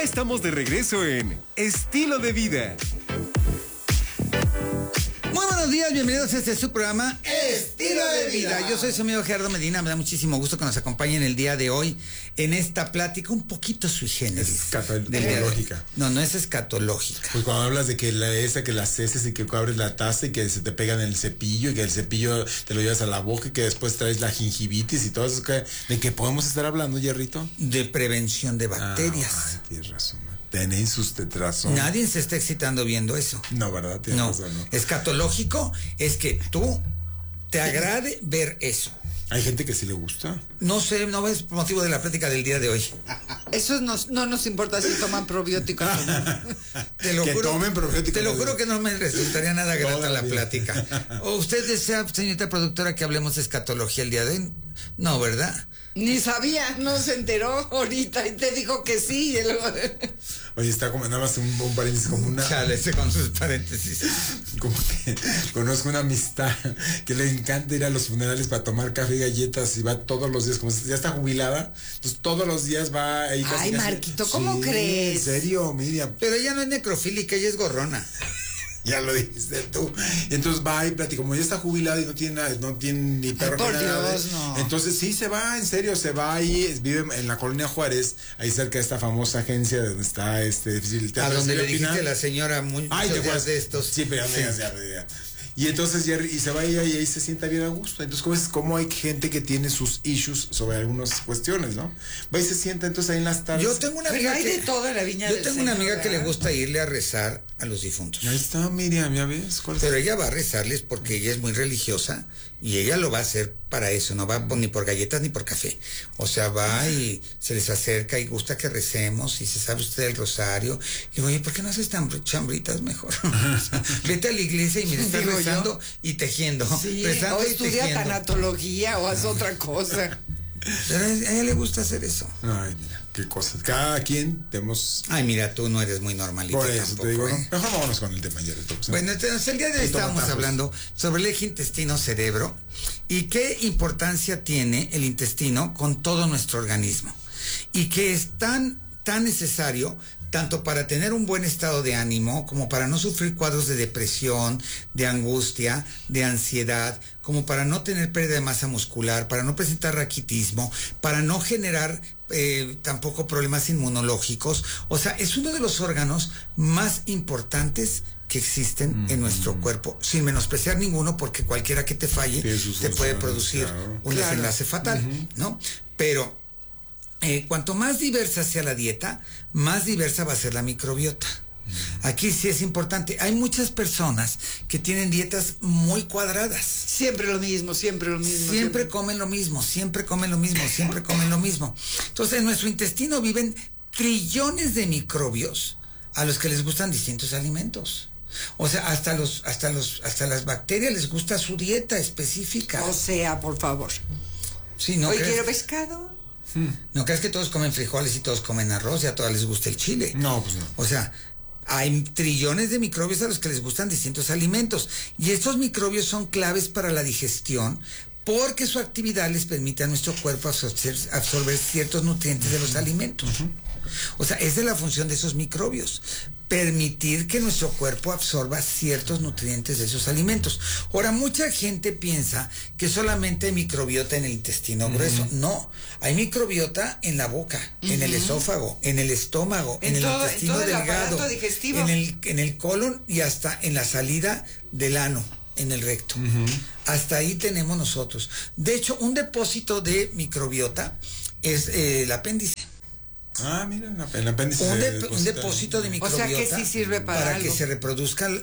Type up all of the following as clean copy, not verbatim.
estamos de regreso en Estilo de Vida. Muy buenos días, bienvenidos a su programa Estilo de Vida. Yo soy su amigo Gerardo Medina, me da muchísimo gusto que nos acompañen el día de hoy en esta plática un poquito sui generis. Escatológica. No es escatológica. Pues cuando hablas de que que las heces y que abres la taza y que se te pegan en el cepillo y que el cepillo te lo llevas a la boca y que después traes la gingivitis y todo eso, ¿de qué podemos estar hablando, Jerrito? De prevención de bacterias. Tienes razón. Tenéis usted razón. Nadie se está excitando viendo eso. No, ¿verdad? Tienes razón, no. Escatológico es que tú te agrade ver eso. Hay gente que sí le gusta. No sé, no es motivo de la plática del día de hoy. Eso no nos importa si toman probióticos o no. Te lo que juro, tomen probióticos. Te lo juro que no me resultaría nada grata la plática. ¿O usted desea, señorita productora, que hablemos de escatología el día de hoy? No, ¿verdad? Ni sabía, no se enteró ahorita y te dijo que sí. Oye, está como nada más un paréntesis, como una... Chale, con sus paréntesis. Como que conozco una amistad que le encanta ir a los funerales para tomar café y galletas y va todos los días, como ya está jubilada, entonces todos los días va ahí. Ay, Marquito, ¿cómo crees? En serio, Miriam. Pero ella no es necrofílica, ella es gorrona. Ya lo dijiste tú. Entonces va y platica, como ya está jubilado y no tiene ni perro. Por ni nada. Dios, no. Entonces sí se va, en serio, se va ahí, vive en la Colonia Juárez, ahí cerca de esta famosa agencia donde está el a donde le dijiste a la señora muchos días de estos. Sí, pero ya. Y entonces y se va y ahí se sienta bien a gusto. Entonces, como hay gente que tiene sus issues sobre algunas cuestiones, ¿no? Va y se sienta entonces ahí en las tardes. Yo tengo una amiga de toda la viña. Yo tengo una amiga que le gusta irle a rezar a los difuntos. Ahí está, Miriam, ¿ya ves? Pero ella va a rezarles porque ella es muy religiosa y ella lo va a hacer para eso, no va ni por galletas ni por café. O sea, va y se les acerca y gusta que recemos y se sabe usted el rosario. Y digo, oye, ¿por qué no haces tan chambritas mejor? O sea, vete a la iglesia y mira, estás rezando y tejiendo. Sí, rezando o y estudia tejiendo. tanatología o haz otra cosa. Pero a ella le gusta hacer eso. Ay, mira, qué cosas. Cada quien tenemos... Ay, mira, tú no eres muy normalito. Por eso tampoco, te digo, ¿eh? mejor vámonos con el tema ya. Bueno, entonces el día de hoy estábamos hablando sobre el eje intestino-cerebro y qué importancia tiene el intestino con todo nuestro organismo y que es tan necesario tanto para tener un buen estado de ánimo, como para no sufrir cuadros de depresión, de angustia, de ansiedad, como para no tener pérdida de masa muscular, para no presentar raquitismo, para no generar tampoco problemas inmunológicos. O sea, es uno de los órganos más importantes que existen en nuestro cuerpo, sin menospreciar ninguno, porque cualquiera que te falle te puede producir un desenlace fatal, ¿no? Pero cuanto más diversa sea la dieta, más diversa va a ser la microbiota. Aquí sí es importante. Hay muchas personas que tienen dietas muy cuadradas. Siempre lo mismo. Siempre comen lo mismo. Entonces, en nuestro intestino viven trillones de microbios a los que les gustan distintos alimentos. O sea, hasta las bacterias les gusta su dieta específica. O sea, por favor. Sí, ¿no? Hoy quiero pescado. ¿No crees que todos comen frijoles y todos comen arroz y a todas les gusta el chile? No, pues no. O sea, hay trillones de microbios a los que les gustan distintos alimentos. Y estos microbios son claves para la digestión porque su actividad les permite a nuestro cuerpo absorber ciertos nutrientes de los alimentos. O sea, esa es la función de esos microbios. Permitir que nuestro cuerpo absorba ciertos nutrientes de esos alimentos. Ahora, mucha gente piensa que solamente hay microbiota en el intestino grueso. No, hay microbiota en la boca, en el esófago, en el estómago, en el intestino delgado, en el colon y hasta en la salida del ano, en el recto. Hasta ahí tenemos nosotros. De hecho, un depósito de microbiota es el apéndice. Ah, mira, el apéndice. Un depósito de microbiota. O sea que sí sirve para algo. Que se reproduzcan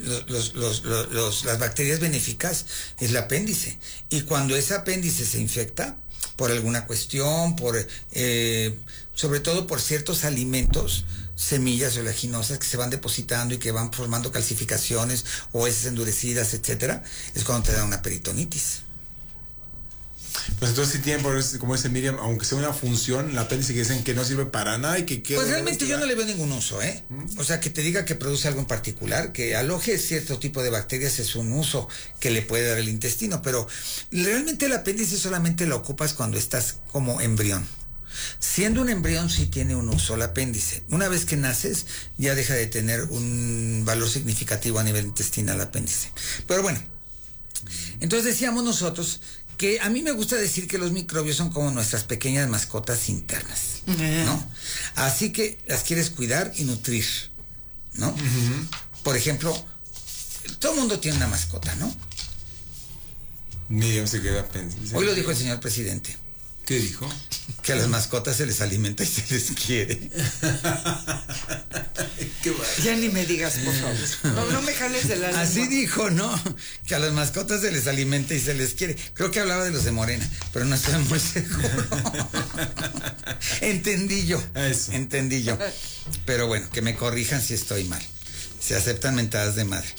las bacterias benéficas, es el apéndice. Y cuando ese apéndice se infecta por alguna cuestión, sobre todo por ciertos alimentos, semillas oleaginosas que se van depositando y que van formando calcificaciones o heces endurecidas, etcétera, es cuando te da una peritonitis. Pues entonces sí tienen, como dice Miriam, aunque sea una función, el apéndice que dicen que no sirve para nada y que queda... Pues realmente yo no le veo ningún uso, ¿eh? O sea, que te diga que produce algo en particular, que aloje cierto tipo de bacterias es un uso que le puede dar el intestino, pero realmente el apéndice solamente lo ocupas cuando estás como embrión. Siendo un embrión sí tiene un uso el apéndice. Una vez que naces ya deja de tener un valor significativo a nivel intestinal el apéndice. Pero bueno, entonces decíamos nosotros que a mí me gusta decir que los microbios son como nuestras pequeñas mascotas internas, ¿no? Así que las quieres cuidar y nutrir, ¿no? Por ejemplo, todo el mundo tiene una mascota, ¿no? Miriam se queda pensando. Hoy lo dijo el señor presidente. ¿Qué dijo? Que a las mascotas se les alimenta y se les quiere. Qué bueno. Ya ni me digas, por favor. No me jales de la lengua. Así dijo, ¿no? Que a las mascotas se les alimenta y se les quiere. Creo que hablaba de los de Morena, pero no estoy muy seguro. Entendí yo. Eso. Entendí yo. Pero bueno, que me corrijan si estoy mal. Se aceptan mentadas de madre.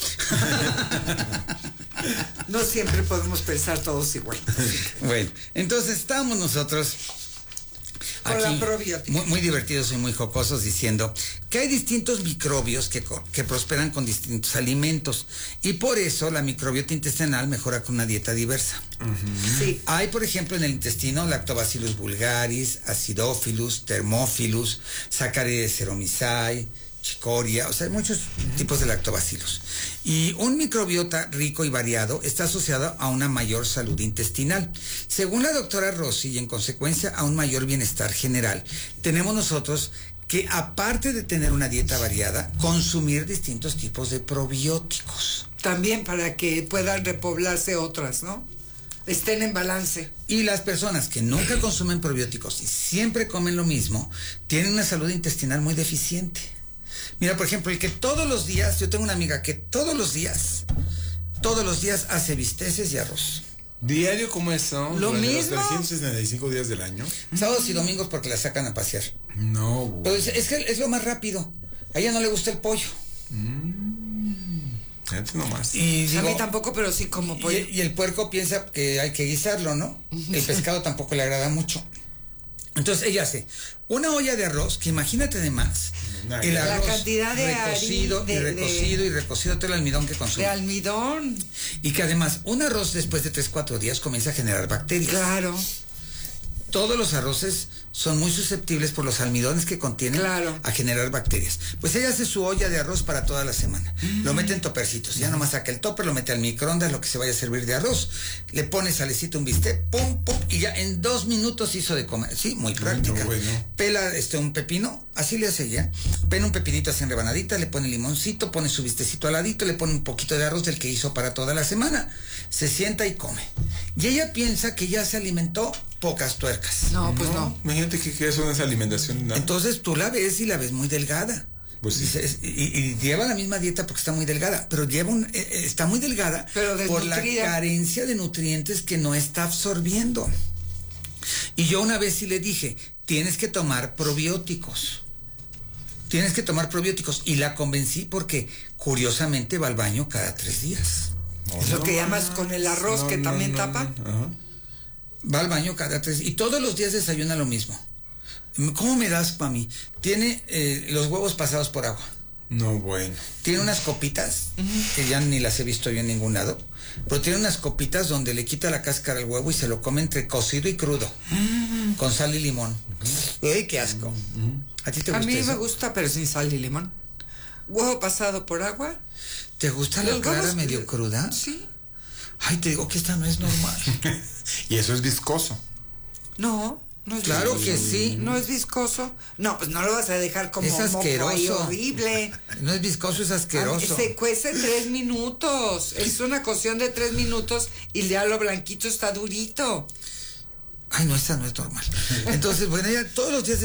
No siempre podemos pensar todos igual. Bueno, entonces estamos nosotros con aquí, la probiótica. muy divertidos y muy jocosos, diciendo que hay distintos microbios que prosperan con distintos alimentos, y por eso la microbiota intestinal mejora con una dieta diversa. Sí. Hay, por ejemplo, en el intestino Lactobacillus vulgaris, Acidophilus, Thermophilus, Saccharomyces cerevisiae, chicoria, o sea, hay muchos tipos de lactobacilos. Y un microbiota rico y variado está asociado a una mayor salud intestinal. Según la doctora Rossi, y en consecuencia a un mayor bienestar general, tenemos nosotros que, aparte de tener una dieta variada, consumir distintos tipos de probióticos. También para que puedan repoblarse otras, ¿no? Estén en balance. Y las personas que nunca consumen probióticos y siempre comen lo mismo, tienen una salud intestinal muy deficiente. Mira, por ejemplo, el que todos los días, yo tengo una amiga que todos los días hace bisteces y arroz. ¿Diario como eso? Lo Durante mismo. Los 365 días del año. Sábados y domingos porque la sacan a pasear. No, güey. Pero es que es lo más rápido. A ella no le gusta el pollo. Fíjate nomás. Y A digo, mí tampoco, pero sí como pollo. y el puerco piensa que hay que guisarlo, ¿no? El pescado tampoco le agrada mucho. Entonces ella hace una olla de arroz, que imagínate de más. El La arroz cantidad de recocido y recocido todo el almidón que consume. De almidón. Y que además un arroz después de 3-4 días comienza a generar bacterias. Claro. Todos los arroces son muy susceptibles por los almidones que contienen a generar bacterias. Pues ella hace su olla de arroz para toda la semana. Lo mete en topercitos. Ya nomás saca el topper, lo mete al microondas, lo que se vaya a servir de arroz. Le pone salecita, un bistec, pum, pum, y ya en 2 minutos hizo de comer. Sí, muy práctica. Bueno. Pela un pepino, así le hace ella. Pela un pepinito así en rebanaditas, le pone limoncito, pone su bistecito al ladito, le pone un poquito de arroz del que hizo para toda la semana. Se sienta y come. Y ella piensa que ya se alimentó pocas tuercas. No, pues no. Imagínate que eso no es alimentación. ¿No? Entonces tú la ves y la ves muy delgada. Pues sí. Y lleva la misma dieta porque está muy delgada, pero está muy delgada Pero por la carencia de nutrientes que no está absorbiendo. Y yo una vez sí le dije, tienes que tomar probióticos. Y la convencí porque curiosamente va al baño cada 3 días. Es lo que llamas con el arroz que también tapa. Ajá. Va al baño cada 3 y todos los días desayuna lo mismo. ¿Cómo me das para mí? Tiene los huevos pasados por agua. No, bueno. Tiene unas copitas, que ya ni las he visto yo en ningún lado, pero tiene unas copitas donde le quita la cáscara al huevo y se lo come entre cocido y crudo, con sal y limón. ¡Ay, qué asco! ¿A ti te gusta A mí eso? me gusta, pero sin sal y limón. Huevo pasado por agua. ¿Te gusta la Los clara huevos, medio cruda? Sí. Ay, te digo que esta no es normal. Y eso es viscoso. No es Claro viscoso. que sí. No es viscoso. No, pues no lo vas a dejar como Es asqueroso. moco ahí horrible. No es viscoso, es asqueroso. Se cuece 3 minutos. Es una cocción de 3 minutos y ya lo blanquito está durito. Ay, no, esta no es normal. Entonces, bueno, ella todos los días